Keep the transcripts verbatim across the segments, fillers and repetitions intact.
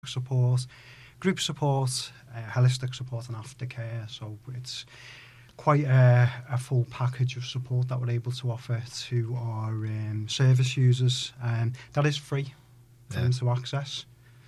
support, group support, uh, holistic support and aftercare. So it's quite a, a full package of support that we're able to offer to our um, service users. Um, that is free for yeah. them to access.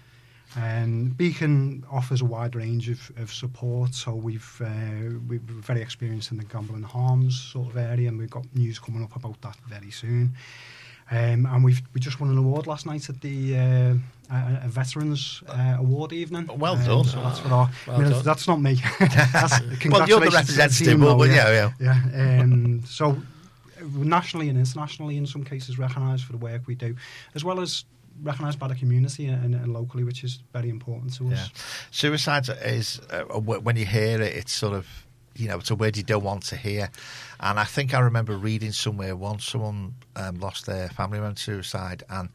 And Beacon offers a wide range of, of support. So we've uh, we're very experienced in the gambling harms sort of area, and we've got news coming up about that very soon. Um, and we've we just won an award last night at the uh, a, a Veterans uh, Award evening. Well um, done. So that's for our. Well I mean, done. That's not me. That's, well, you're the representative, the but yeah, yeah. yeah. Um, so nationally and internationally, in some cases, recognised for the work we do, as well as recognised by the community and, and locally, which is very important to us. Yeah. Suicide is uh, when you hear it, it's sort of, you know, it's a word you don't want to hear. And I think I remember reading somewhere once someone um, lost their family member to suicide, and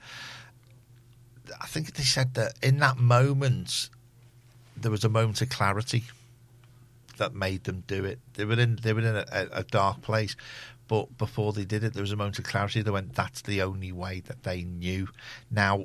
I think they said that in that moment there was a moment of clarity that made them do it. They were in they were in a, a dark place, but before they did it, there was a moment of clarity. They went, that's the only way that they knew. Now,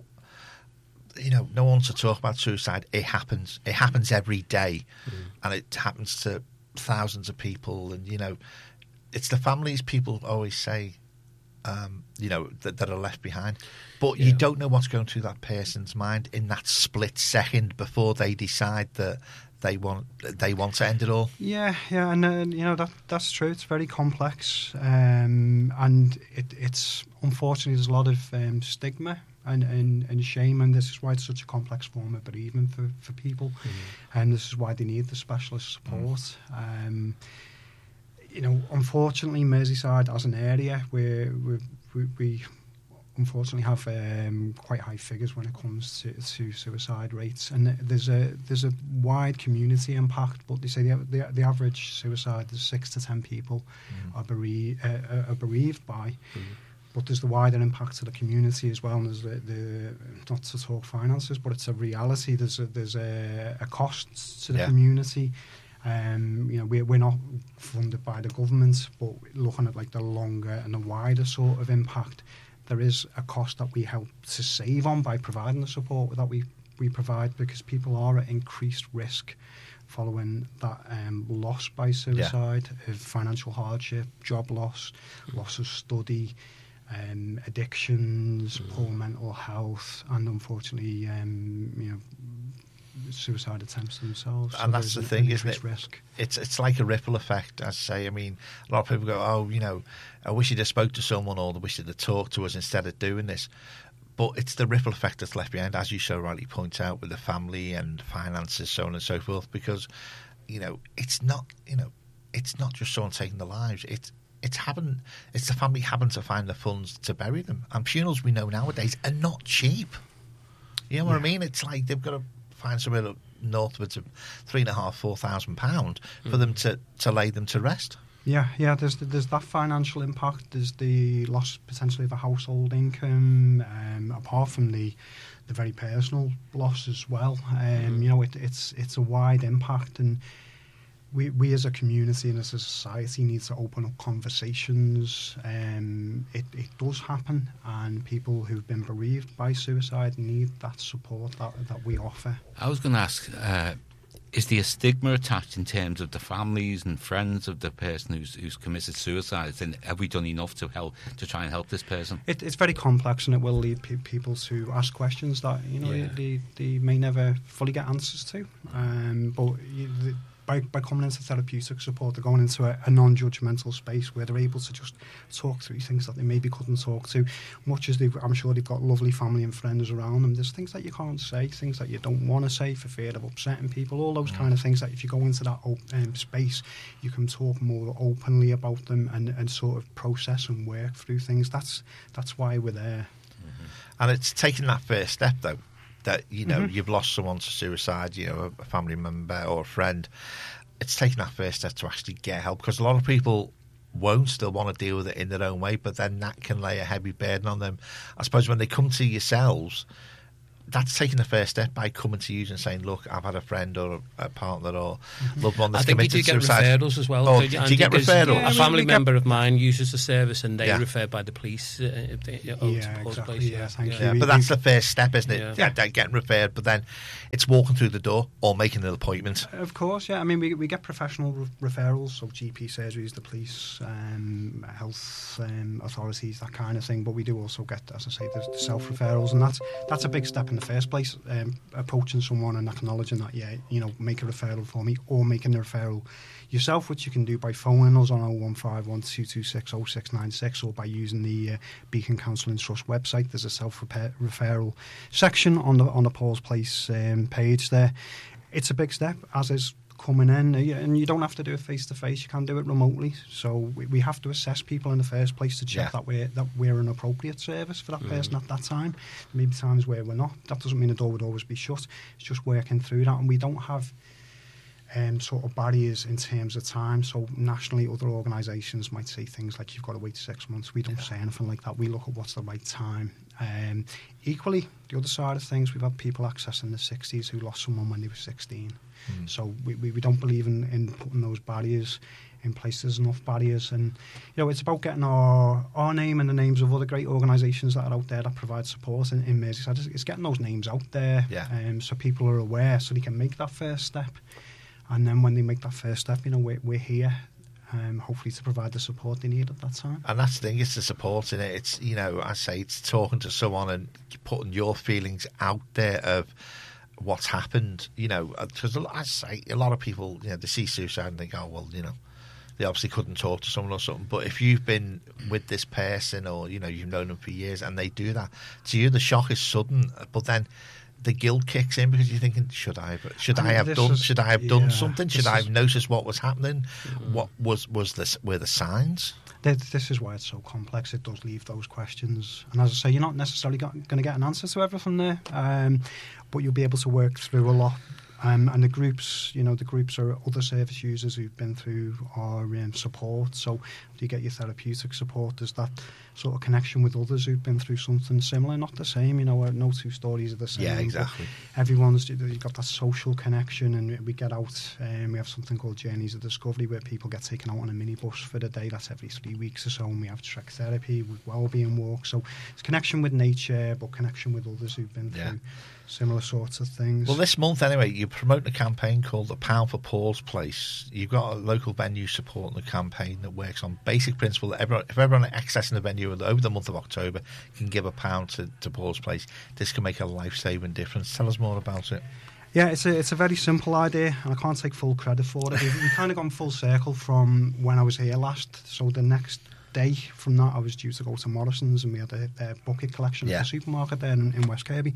you know, no one wants to talk about suicide. It happens. It happens every day, mm. and it happens to thousands of people. And, you know, it's the families people always say, um, you know, that, that are left behind. But yeah. you don't know what's going through that person's mind in that split second before they decide that they want they want to end it all. Yeah, yeah, and uh, you know that that's true. It's very complex, um, and it, it's unfortunately there's a lot of um, stigma and, and, and shame, and this is why it's such a complex form of bereavement for, for people, mm. and this is why they need the specialist support. Mm. Um, you know, unfortunately, Merseyside as an area, where we, we, we unfortunately have um, quite high figures when it comes to, to suicide rates, and there's a there's a wide community impact. But they say the the, the average suicide is six to ten people mm. are, bere- uh, are bereaved by. Mm. But there's the wider impact to the community as well, and there's the, the not to talk finances, but it's a reality. There's a, there's a, a cost to the yeah. community. Um, you know, we're, we're not funded by the government, but looking at like the longer and the wider sort of impact, there is a cost that we help to save on by providing the support that we, we provide, because people are at increased risk following that um, loss by suicide, yeah. of financial hardship, job loss, loss of study, um, addictions, mm. poor mental health, and unfortunately, um, you know, suicide attempts themselves. And so that's the thing, isn't it? Risk. It's it's like a ripple effect, as I say. I mean, a lot of people go, oh, you know, I wish you'd have spoke to someone, or I wish you'd have talked to us instead of doing this. But it's the ripple effect that's left behind, as you so rightly point out, with the family and finances, so on and so forth. Because, you know, it's not, you know, it's not just someone taking their lives. It's it's having, it's the family having to find the funds to bury them. And funerals, we know nowadays, are not cheap. You know what yeah. I mean? It's like they've got to find somewhere northwards of three and a half, four thousand pound for mm. them to, to lay them to rest. Yeah, yeah. There's there's that financial impact. There's the loss potentially of a household income. Um, apart from the the very personal loss as well. Um, mm. You know, it, it's it's a wide impact, and we we as a community and as a society need to open up conversations. Um, it it does happen, and people who've been bereaved by suicide need that support that that we offer. I was going to ask. Uh, Is there a stigma attached in terms of the families and friends of the person who's who's committed suicide? And have we done enough to help to try and help this person? It, it's very complex, and it will lead pe- people to ask questions that you know yeah. they, they may never fully get answers to. Um, but you, the, by by coming into therapeutic support, they're going into a, a non-judgmental space where they're able to just talk through things that they maybe couldn't talk to. Much as they've, I'm sure they've got lovely family and friends around them, there's things that you can't say, things that you don't want to say for fear of upsetting people, all those mm. kind of things that if you go into that um, space, you can talk more openly about them and, and sort of process and work through things. That's that's why we're there. Mm-hmm. And it's taking that first step, though. That, you know, mm-hmm. you've lost someone to suicide, you know, a family member or a friend. It's taking that first step to actually get help, because a lot of people won't still want to deal with it in their own way, but then that can lay a heavy burden on them. I suppose when they come to yourselves, that's taking the first step by coming to you and saying, look, I've had a friend or a, a partner or loved one that's I think you committed do get suicide. referrals as well. Oh, do do you, you get referrals? Yeah, a family member of mine uses the service and they Yeah. referred by the police. Uh, if they, uh, Yeah, to Paul's exactly, place. yeah, thank yeah. you. Yeah, We- but that's we- the first step, isn't it? Yeah. Yeah, they're getting referred, but then it's walking through the door or making an appointment. Of course, yeah. I mean, we we get professional re- referrals, so G P surgeries, the police, um, health um, authorities, that kind of thing. But we do also get, as I say, the, the self referrals, and that's that's a big step in the first place. Um, approaching someone and acknowledging that, yeah, you know, make a referral for me, or making the referral yourself, which you can do by phoning us on oh one five one, two two six, oh six nine six, or by using the uh, Beacon Counselling Trust website. There's a self referral section on the on the Paul's Place um, page there. It's a big step, as is coming in, and you don't have to do it face to face. You can do it remotely. So we, we have to assess people in the first place to check Yeah. that we're that we're an appropriate service for that Mm. person at that time. Maybe times where we're not. That doesn't mean the door would always be shut. It's just working through that, and we don't have um, sort of barriers in terms of time. So nationally, other organisations might say things like you've got to wait six months. We don't say anything like that. We look at what's the right time. Um, equally, the other side of things, we've had people accessing the sixties who lost someone when they were sixteen. Mm. So we, we, we don't believe in, in putting those barriers in place. There's enough barriers, and you know, it's about getting our our name and the names of other great organisations that are out there that provide support in, in Merseyside. It's, it's getting those names out there, Yeah. um, so people are aware, so they can make that first step. And then when they make that first step, you know, we're, we're here, um, hopefully to provide the support they need at that time. And that's the thing, it's the support in it. It's, you know, I say it's talking to someone and putting your feelings out there of what's happened, you know, because I say a lot of people, you know, they see suicide and think, oh, well, you know, they obviously couldn't talk to someone or something. But if you've been with this person or, you know, you've known them for years and they do that, to you the shock is sudden, but then the guilt kicks in because you're thinking, should I have, should I, I mean, have this done, is- should I have yeah, done something? Should this I is- have noticed what was happening? What was was this? Were the signs? Th- This is why it's so complex. It does leave those questions. And as I say, you're not necessarily going to get an answer to everything there, um, but you'll be able to work through a lot. Um, and the groups, you know, the groups are other service users who've been through our um, support. So you get your therapeutic support. There's that sort of connection with others who've been through something similar, not the same. You know, no two stories are the same. Yeah, but exactly. Everyone's, you've got that social connection, and we get out, and um, we have something called Journeys of Discovery, where people get taken out on a minibus for the day. That's every three weeks or so, and we have trek therapy with wellbeing walks. So it's connection with nature, but connection with others who've been Yeah. through similar sorts of things. Well, this month anyway, you're promoting a campaign called The Pound for Paul's Place. You've got a local venue supporting the campaign that works on basic principle that everyone, if everyone accessing the venue over the month of October can give a pound to, to Paul's Place, this can make a life-saving difference. Tell us more about it. Yeah, it's a it's a very simple idea, and I can't take full credit for it. We've, we've kind of gone full circle from when I was here last. So the next day from that, I was due to go to Morrison's, and we had a, a bucket collection Yeah. at the supermarket there in, in West Kirby.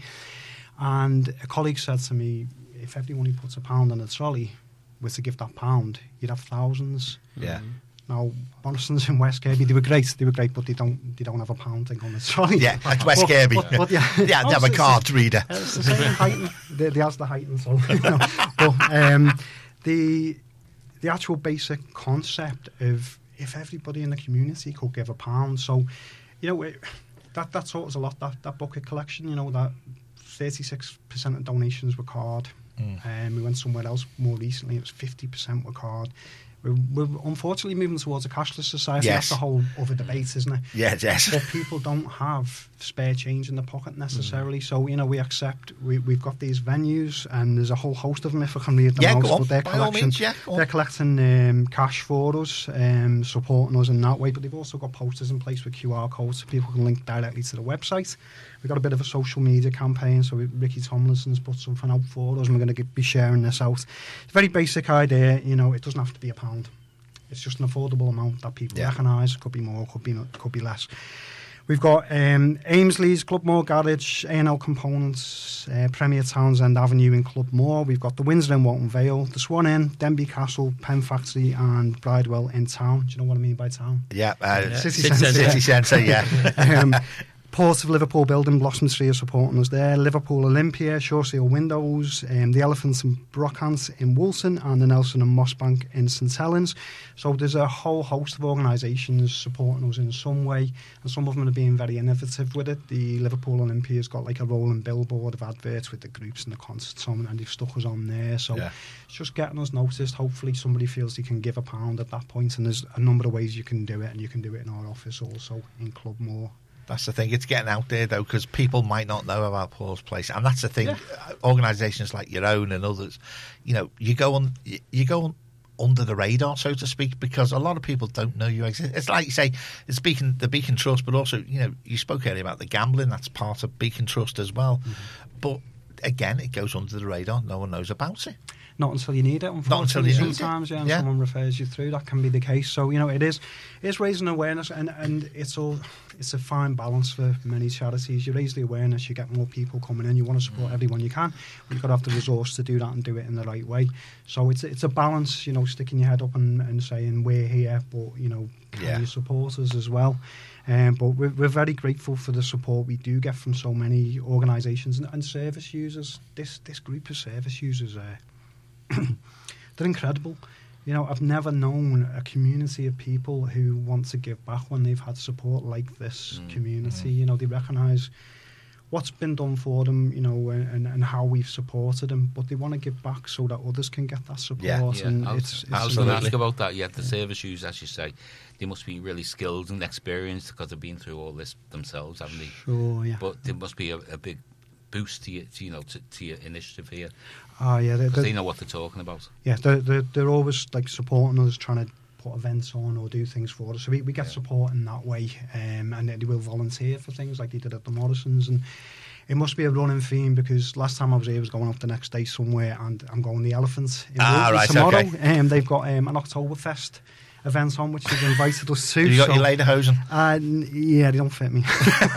And a colleague said to me, if everyone who puts a pound in a trolley were to give that pound, you'd have thousands. Yeah. Now, Morrison's in West Kirby, they were great, they were great, but they don't they don't have a pound thing on the trolley. Yeah, at West But- Kirby. but- but yeah. Yeah, they have a It's- card reader. it's the same height. They, they has the height, and so. You know. But um, the the actual basic concept of if everybody in the community could give a pound, so you know it, that that taught us a lot. That that bucket collection, you know, that thirty-six percent of donations were card. Mm. Um, we went somewhere else more recently. It was fifty percent were card. We're, we're unfortunately moving towards a cashless society. Yes. That's a whole other debate, isn't it? Yeah, yes. But people don't have spare change in the pocket necessarily. So, you know, we accept, we, we've got these venues, and there's a whole host of them, if I can read them Yeah, out. go on. But they're By all collecting, means, yeah, go on. they're collecting um, cash for us, um, supporting us in that way. But they've also got posters in place with Q R codes so people can link directly to the website. We've got a bit of a social media campaign, so we, Ricky Tomlinson's put something out for us, and we're going to be sharing this out. It's a very basic idea, you know, it doesn't have to be a pound. It's just an affordable amount that people Yeah. recognise. Could be more, could be not, could be less. We've got um, Aimsley's, Clubmore Garage, A and L Components, uh, Premier Townsend Avenue in Clubmore. We've got the Windsor in Walton Vale, the Swan Inn, Denby Castle, Pen Factory, and Bridewell in town. Do you know what I mean by town? Yeah, uh, Yeah. City City Centre. Centre. City Centre, yeah. um, Port of Liverpool building, Blossom Tree are supporting us there. Liverpool Olympia, Shoresail Windows, um, the Elephants and Brockhants in Woolton, and the Nelson and Mossbank in St Helens. So there's a whole host of organisations supporting us in some way, and some of them are being very innovative with it. The Liverpool Olympia's got like a rolling billboard of adverts with the groups and the concerts on, and they've stuck us on there. So Yeah. it's just getting us noticed. Hopefully somebody feels they can give a pound at that point, and there's a number of ways you can do it, and you can do it in our office also, in Clubmore. That's the thing. It's getting out there, though, because people might not know about Paul's Place, and that's the thing. Yeah. Organisations like your own and others, you know, you go on, you go on under the radar, so to speak, because a lot of people don't know you exist. It's like you say, it's Beacon, the Beacon Trust, but also, you know, you spoke earlier about the gambling. That's part of Beacon Trust as well. Mm-hmm. But again, it goes under the radar. No one knows about it. Not until you need it, unfortunately. Not until you need Sometimes, it. yeah, and Yeah. someone refers you through. That can be the case. So, you know, it is it's raising awareness, and, and it's all it's a fine balance for many charities. You raise the awareness, you get more people coming in, you want to support everyone you can, but you've got to have the resource to do that and do it in the right way. So it's it's a balance, you know, sticking your head up and, and saying, we're here, but, you know, can Yeah. you support us as well? Um, but we're, we're very grateful for the support we do get from so many organisations and, and service users. This, this group of service users are... They're incredible. You know, I've never known a community of people who want to give back when they've had support like this Mm. community. You know, they recognise what's been done for them, you know, and, and how we've supported them, but they want to give back so that others can get that support. Yeah, Yeah, and I was, it's, it's I was going to absolutely. ask about that. Yeah, the service users, as you say, they must be really skilled and experienced because they've been through all this themselves, haven't they? sure, yeah. But there must be a, a big boost to, your, to you know to, to your initiative here Oh, yeah, they're, because they they're, know what they're talking about. yeah, they're, they're, they're always like supporting us, trying to put events on or do things for us. So we, we get Yeah. support in that way, um, and they will volunteer for things like they did at the Morrisons. And it must be a running theme because last time I was here, I was going up the next day somewhere, and I'm going the Elephants in Ah, Wilton right, tomorrow. okay. Um, they've got um, an Oktoberfest event on, which they've invited us to. Have you got so, your lederhosen? uh, n- yeah, they don't fit me.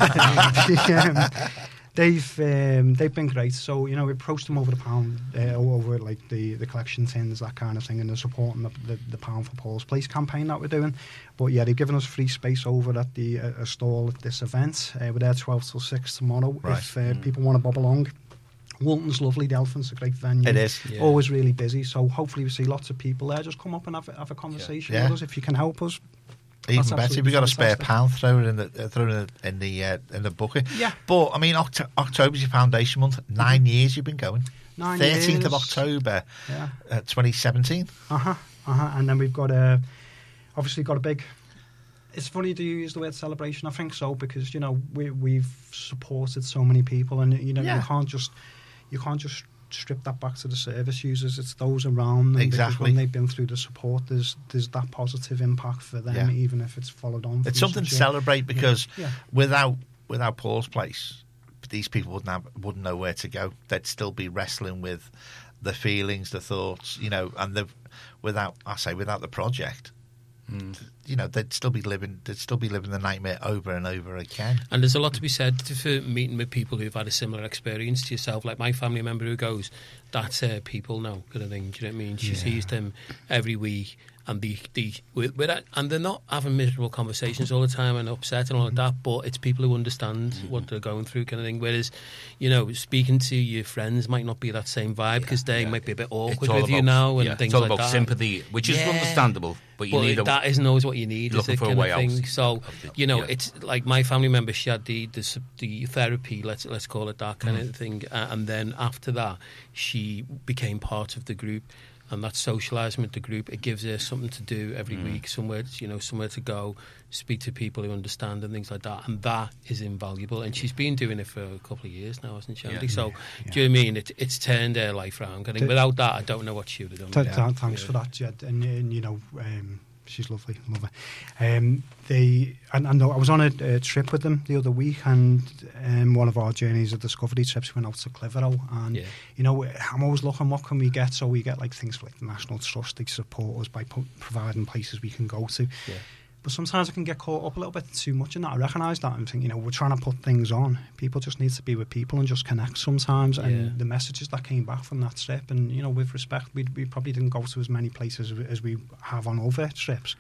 um, they've um, they've been great. So, you know, we approached them over the pound, uh, over like the, the collection tins, that kind of thing, and they're supporting the, the, the Pound for Paul's Place campaign that we're doing. But yeah, they've given us free space over at the uh, a stall at this event. Uh, we're there twelve till six tomorrow. Right. If uh, people want to bob along. Woolton's lovely. The Elephant's a great venue. It is. Yeah. Always really busy. So hopefully we see lots of people there. Just come up and have, a- have a conversation Yeah. with us if you can help us. Even That's better. If we got a spare fantastic. pound, throw it in the uh, throw it in the in the, uh, in the bucket. Yeah. But I mean, Oct- October's your foundation month. Nine years you've been going. Nine Thirteenth of years. October, Yeah. uh, twenty seventeen. Uh huh. Uh huh. And then we've got a, obviously got a big. It's funny to use the word celebration. I think so because you know we we've supported so many people, and you know Yeah. you can't just you can't just strip that back to the service users. It's those around them because Exactly. when they've been through the support, there's there's that positive impact for them, Yeah. even if it's followed on. It's from something to such a- celebrate because Yeah. without without Paul's Place, these people wouldn't have, wouldn't know where to go. They'd still be wrestling with the feelings, the thoughts, you know, and the without I say without the project, Mm. you know, they'd still be living they'd still be living the nightmare over and over again. And there's a lot to be said for meeting with people who've had a similar experience to yourself. Like my family member who goes, that's uh, people now, kind of thing. Do you know what I mean? She Yeah. sees them every week, and the the with, with that, and they're not having miserable conversations all the time and upset and all of that. But it's people who understand what they're going through, kind of thing. Whereas, you know, speaking to your friends might not be that same vibe because they yeah. might be a bit It's awkward all with you about- now and yeah, things it's all like about that. sympathy, which is Yeah. understandable, but you But need a, that isn't always what you need. looking is it, for a kind way of out thing? So of the- you know, yeah. it's like my family member. She had the the, s- the therapy. Let's let's call it that kind Mm. of thing. Uh, and then after that, she became part of the group. And that socialising with the group, it gives her something to do every Mm. week, somewhere you know, somewhere to go, speak to people who understand and things like that. And that is invaluable. And she's been doing it for a couple of years now, hasn't she, Andy? Yeah. So, Yeah. do you know what I mean? It, it's turned her life around. I think The- without that, I don't know what she would have done. Th- Yeah. th- thanks Yeah. for that, Jed. And, and you know, um, she's lovely, love her. Um, they, and, and I was on a, a trip with them the other week, and um, one of our journeys, the Discovery trips, went out to Clitheroe, and Yeah. you know, I'm always looking what can we get. So we get like things like the National Trust. They support us by po- providing places we can go to. Yeah. But sometimes I can get caught up a little bit too much in that. I recognise that and think, you know, we're trying to put things on. People just need to be with people and just connect sometimes. Yeah. And the messages that came back from that trip, and, you know, with respect, we, we probably didn't go to as many places as we have on other trips.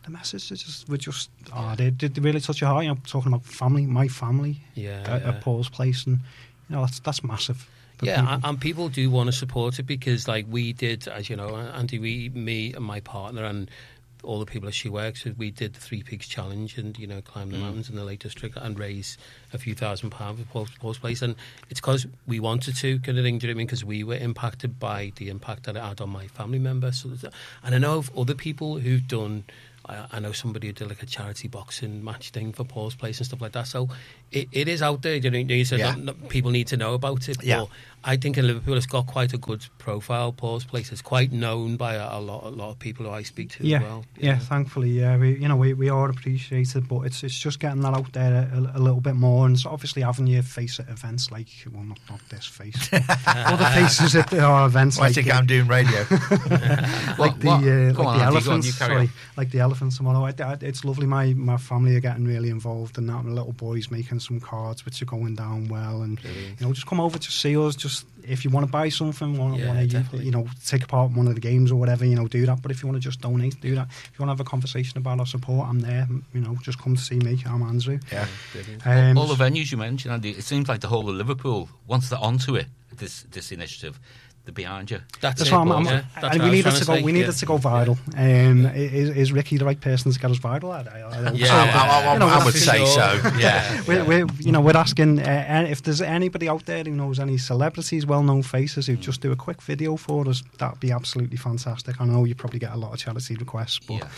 the messages just were just oh, they did really touch your heart. You know, talking about family, my family, Yeah, at, yeah. at Paul's Place, and you know that's that's massive. for Yeah, people. and, and people do want to support it because, like we did, as you know, Andy, we, me, and my partner, and all the people that she works with, we did the Three Peaks Challenge, and you know, climb the mountains in the Lake District and raise a few thousand pounds for Paul's, Paul's Place, and it's because we wanted to, kind of thing. Do you know what I mean? Because we were impacted by the impact that it had on my family members. So, and I know of other people who've done. I, I know somebody who did like a charity boxing match thing for Paul's Place and stuff like that. So it, it is out there. You know, you said Yeah. not, not, people need to know about it. Yeah. But I think in Liverpool it's got quite a good profile. Paul's Place is quite known by a, a lot, a lot of people who I speak to yeah, as well. yeah. Thankfully, yeah, we you know we, we are appreciated, but it's it's just getting that out there a, a little bit more, and so obviously having your face at events like well, not not this face, other faces at our events. Why like, think I'm doing radio? like What- the what? uh, Go like on, the Andy, go on, elephants. you carry Sorry, on. like the elephants tomorrow. I, I, it's lovely. My my family are getting really involved in that. My little boy's making some cards, which are going down well, and Brilliant. you know, just come over to see us. Just if you want to buy something, want, Yeah, want to definitely. you know take part in one of the games or whatever, you know, do that. But if you want to just donate, do that. If you want to have a conversation about our support, I'm there. You know, just come to see me. I'm Andrew. Yeah. Brilliant. Um, All the venues you mentioned, Andy, it seems like the whole of Liverpool, once they're onto it, this this initiative, they're behind you. That's, That's it, what I'm, Paul, I'm, yeah. That's and what I we was needed trying to go. say, We needed yeah. to go viral. Um, is, is Ricky the right person to get us viral? I, I, I, Yeah. so, I, I- I- you know, I would that's- say so. Yeah. We're, we're, you know, we're asking uh, and if there's anybody out there who knows any celebrities, well-known faces who just do a quick video for us. That'd be absolutely fantastic. I know you probably get a lot of charity requests, but Yeah.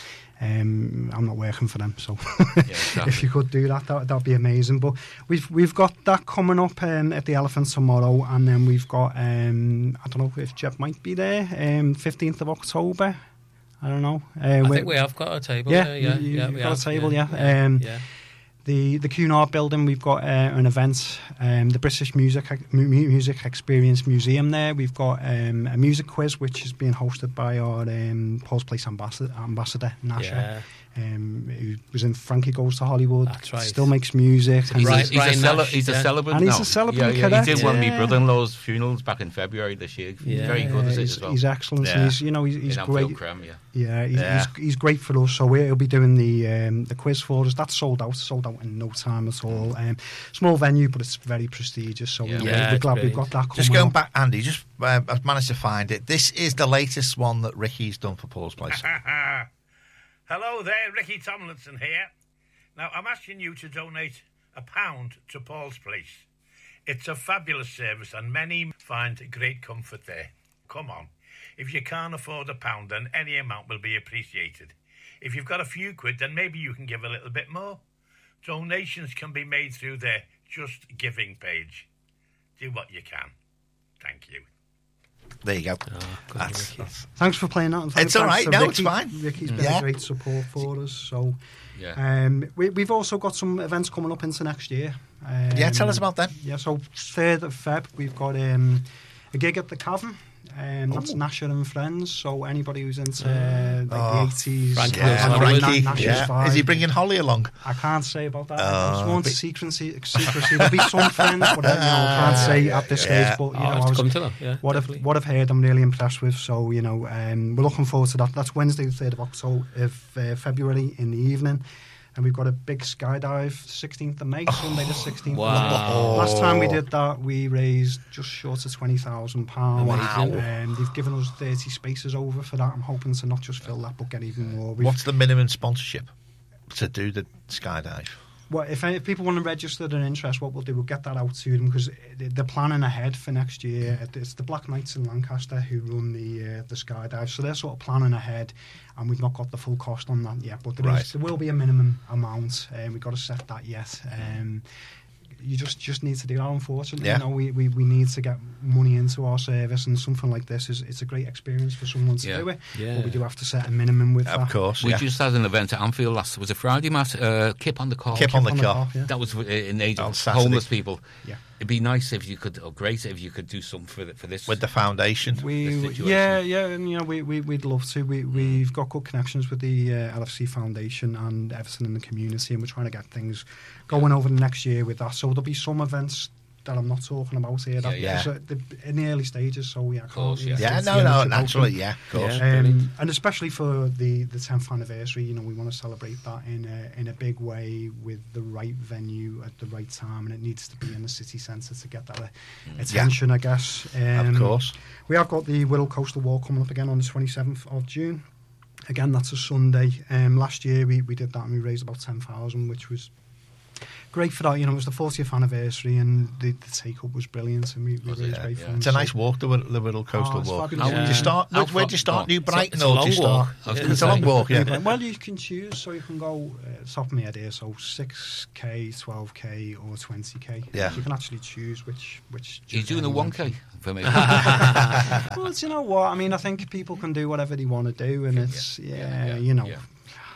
um, I'm not working for them, so exactly. if you could do that, that that'd be amazing. But we've we've got that coming up um, at the Elephant tomorrow, and then we've got um, I don't know if Jeb might be there. Um, fifteenth of October. I don't know. Uh, I we- think we have got a table. Yeah, there, yeah, you- yeah. you've we got a have, table, yeah. yeah. Um, yeah. The the Cunard building, we've got uh, an event, um, the British Music Mu- Music Experience Museum there. We've got um, a music quiz, which is being hosted by our um, Paul's Place ambassador, ambassador Nasha, Yeah. um, who was in Frankie Goes to Hollywood. That's right. Still makes music. and He's, Right, a, he's, Ryan a cele- Nash, he's yeah. a celebrant And he's now. a celebrant, yeah, yeah, correct, He did one of my yeah. brother-in-law's funerals back in February this year. Yeah. Very good at it he's, as well. he's excellent. Yeah. And he's, you know, he's, he's in Anfield great. Creme, yeah. Yeah, he's, Yeah. He's, he's great for us. So he'll be doing the um, the quiz for us. That's sold out, sold out in no time at all. Um, small venue, but it's very prestigious. So Yeah. you know, Yeah, we're it's glad we've brilliant. got that coming Just going up. back, Andy, just uh, I've managed to find it. This is the latest one that Ricky's done for Paul's Place. Hello there, Ricky Tomlinson here. Now, I'm asking you to donate a pound to Paul's Place. It's a fabulous service and many find great comfort there. Come on. If you can't afford a pound, then any amount will be appreciated. If you've got a few quid, then maybe you can give a little bit more. Donations can be made through their Just Giving page. Do what you can. Thank you. There you go. Oh, good That's, Ricky. that's Thanks for playing that. And thanks, It's all thanks right. to No, Ricky. it's fine. Ricky's been Yeah. a great support for us. So Yeah. um, we, we've also got some events coming up into next year. Um, yeah. Tell us about them. Yeah, so third of Feb, we've got um, a gig at the Cavern. Um, that's Ooh. Nasher and Friends. So anybody who's into uh, like Oh, the eighties, Frankie uh, Goes to and Hollywood. Na- Frankie, Nasher's yeah. vibe. Is he bringing Holly along? I can't say about that. Oh, There's one but- secrecy, secrecy. There'll be some friends, but uh, you know, I can't say at this Yeah. stage. But you Oh, know, I have I to was, come to that. Yeah, what I've definitely. what I've heard, I'm really impressed with. So you know, um, we're looking forward to that. That's Wednesday, the third of October, of uh, February in the evening, and we've got a big skydive, sixteenth of May, Sunday the sixteenth. Wow. Last time we did that, we raised just short of twenty thousand pounds. Amazing. Um, they've given us thirty spaces over for that. I'm hoping to not just fill that, but get even more. We've, What's the minimum sponsorship to do the skydive? Well, if, if people want to register their interest, what we'll do, we'll get that out to them because they're planning ahead for next year. It's the Black Knights in Lancaster who run the uh, the skydive, so they're sort of planning ahead, and we've not got the full cost on that yet. But there, Right. is, there will be a minimum amount, and we've got to set that yet. Um, you just just need to do that. Unfortunately, Yeah. you know, we, we, we need to get money into our service, and something like this is it's a great experience for someone to Yeah. do it. Yeah. But we do have to set a minimum with Of that. course. We yeah. just had an event at Anfield last. Was it Friday, Matt? Uh, Kip on the car. Kip on the On the car. car, yeah. That was uh, in age On of Saturday. homeless people. Yeah. It'd be nice if you could, or great if you could do something for the, for this. With the foundation. We, the we- situation. yeah, yeah, and you know, we, we we'd love to. We we've got good connections with the uh, L F C Foundation and everything in the community, and we're trying to get things going over the next year with that. So there'll be some events that I'm not talking about here. That, Yeah, yeah. uh, the, in the early stages, so yeah, I can't course, really yeah. Yeah, take no, the no, energy about naturally, them. yeah, of course. Yeah. Brilliant. Um, and especially for the, the tenth anniversary, you know, we want to celebrate that in a, in a big way with the right venue at the right time, and it needs to be in the city centre to get that uh, attention, I guess. Um, Of course. We have got the Wirral Coastal Walk coming up again on the twenty-seventh of June. Again, that's a Sunday. Um, last year we, we did that and we raised about ten thousand, which was great for that. You know, it was the fortieth anniversary and the, the take-up was brilliant, and we, we Was it? raised Yeah, great yeah. funds. It's a So- nice walk, the, Whit- the Whittle Coastal Oh, it's Walk. fabulous. How, Yeah. do you start, How where, where do you far- start? oh, New it's a- Brighton, it's a or do long you start? walk. I was Yeah. gonna It's a long say. walk, yeah. Yeah, well, you can choose, so you can go, uh, top of my head here, so six K, twelve K or twenty K. Yeah. You can actually choose which... which He's doing a journey one you K want. for me. Well, do you know what? I mean, I think people can do whatever they want to do, and it's, yeah, yeah, yeah, you know... yeah.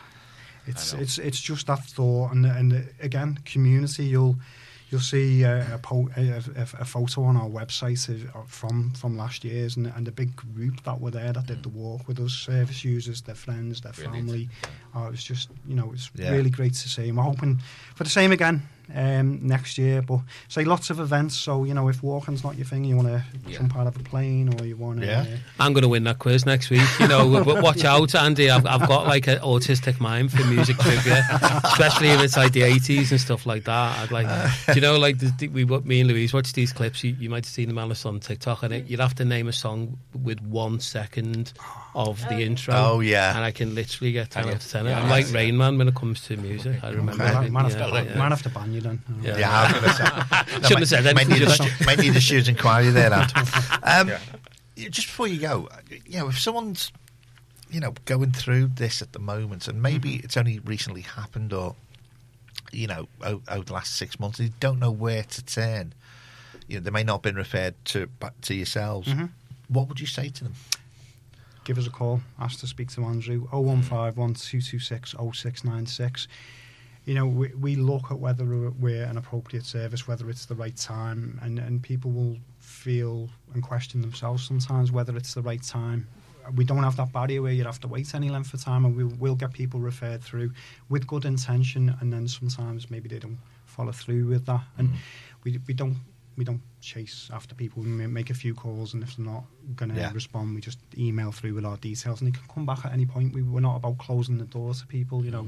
It's I know. it's it's just that thought, and and uh, again, community. You'll you'll see uh, a, po- a, a, a photo on our website of, from from last year's, and and the big group that were there that did the walk with us, service users, their friends, their Brilliant. family. Oh, it was just, you know, it's Yeah. really great to see. And we're hoping for the same again um, next year. But say lots of events. So you know, if walking's not your thing, you want to Yeah. jump out of a plane, or you want to. Yeah. Uh, I'm going to win that quiz next week. You know, but watch out, Andy. I've, I've got like an autistic mind for music trivia, especially if it's like the eighties and stuff like that. I'd like, do you know, like the, the, we, me and Louise watch these clips. You, you might have seen them on on TikTok, and it, you'd have to name a song with one second of the intro. Oh, yeah. and I can literally get ten Can you? out of ten. Yeah, I'm like yeah. Rain Man when it comes to music. I remember. Okay. having- might, have yeah, to, yeah. might have to ban you then. Yeah. Yeah, I was going to say. No, Shouldn't have said might, anything, need a, should I? stu- might need a student inquiry there, Ant. Um, Just before you go, you know, if someone's, you know, going through this at the moment, and maybe Mm-hmm. it's only recently happened, or, you know, o- over the last six months, they don't know where to turn. You know, they may not have been referred to back to yourselves. Mhm. What would you say to them? Give us a call. Ask to speak to Andrew. oh one five one, two two six, oh six nine six. You know, we, we look at whether we're an appropriate service, whether it's the right time, and, and people will feel and question themselves sometimes whether it's the right time. We don't have that barrier where you'd have to wait any length of time, and we will get people referred through with good intention, and then sometimes maybe they don't follow through with that. And we we don't we don't chase after people. We may make a few calls, and if they're not going to Yeah. respond, we just email through with our details, and they can come back at any point. We, we're not about closing the door to people, you know.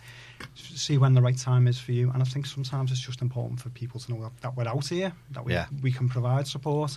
See when the right time is for you, and I think sometimes it's just important for people to know that, that we're out here, that we Yeah. we can provide support,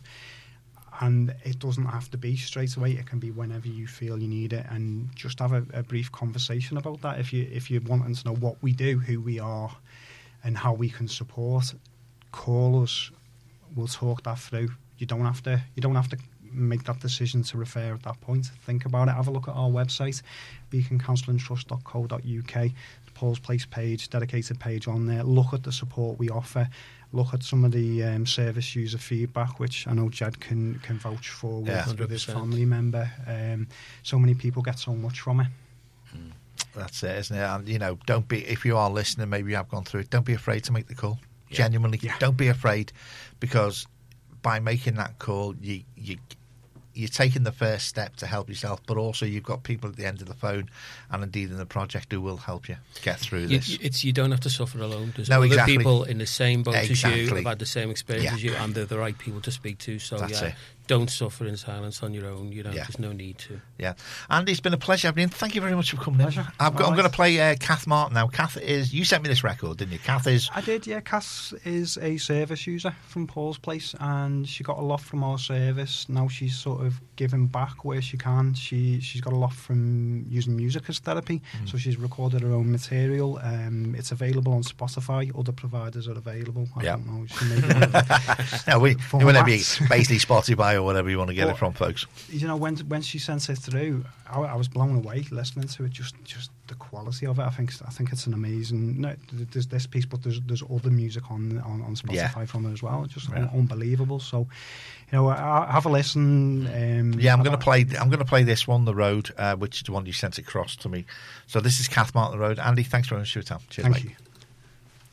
and it doesn't have to be straight away. It can be whenever you feel you need it, and just have a, a brief conversation about that. If you if you're wanting to know what we do, who we are, and how we can support, call us. We'll talk that through. You don't have to. You don't have to make that decision to refer at that point. Think about it. Have a look at our website, beacon counselling trust dot co dot U K. Paul's Place page, dedicated page on there. Look at the support we offer. Look at some of the um, service user feedback, which I know Jed can can vouch for with, Yeah. with his one hundred percent. family member. Um, so many people get so much from it. That's it, isn't it? And, you know, don't be, if you are listening, maybe you have gone through it, don't be afraid to make the call. Yeah. Genuinely, Yeah. don't be afraid, because by making that call, you, you, you're taking the first step to help yourself, but also you've got people at the end of the phone and indeed in the project who will help you get through You, this. you- it's you don't have to suffer alone. There's No, other exactly. people in the same boat as you, Exactly. have had the same experience Yeah. as you, and they're the right people to speak to. So That's yeah, it. don't suffer in silence on your own. You know, Yeah. there's no need to. Yeah, Andy, it's been a pleasure having you in. Thank you very much for coming Pleasure. in. I've got, I'm Alright. going to play uh, Kath Martin now. Kath is, you sent me this record, didn't you? Kath is, I did, yeah. Cass is a service user from Paul's Place, and she got a lot from our service. Now she's sort of giving back where she can. She she's got a lot from using music as therapy, so she's recorded her own material. Um, it's available on Spotify. Other providers are available. I Yeah. don't know. She may be one of the- no, we, Formats. whatever you, basically Spotify or whatever you want to get it But- from, folks. you know, when when she sent it through, I, I was blown away listening to it. Just just the quality of it. I think I think it's an amazing. No, there's this piece, but there's there's other music on on, on Spotify Yeah. from it as well. Just Yeah. un- unbelievable. So, you know, I, I have a listen. Um, Yeah, I'm I going to don't- play. I'm going to play this one, The Road, uh, which is the one you sent across to me. So this is Kath Martin, The Road. Andy, thanks very much for your time. Cheers, Thank mate. you.